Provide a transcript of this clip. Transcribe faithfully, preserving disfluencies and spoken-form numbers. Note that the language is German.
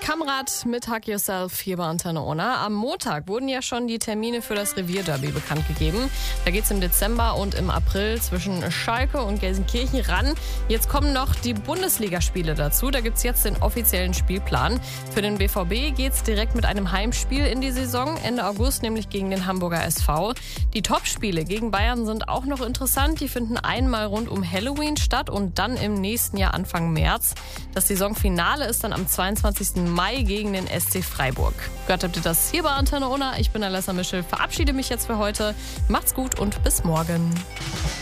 Kamrat mit Hug Yourself hier bei Antenne Unna. Am Montag wurden ja schon die Termine für das Revierderby bekannt gegeben. Da geht es im Dezember und im April zwischen Schalke und Gelsenkirchen ran. Jetzt kommen noch die Bundesligaspiele dazu. Da gibt es jetzt den offiziellen Spielplan. Für den B V B geht es direkt mit einem Heimspiel in die Saison, Ende August, nämlich gegen den Hamburger S V. Die Topspiele gegen Bayern sind auch noch interessant. Die finden einmal rund um Halloween statt und dann im nächsten Jahr Anfang März. Das Saisonfinale ist dann am zweiundzwanzigsten Mai gegen den S C Freiburg. Gehört habt ihr das hier bei Antenne Unna. Ich bin Alessa Mischel, verabschiede mich jetzt für heute. Macht's gut und bis morgen.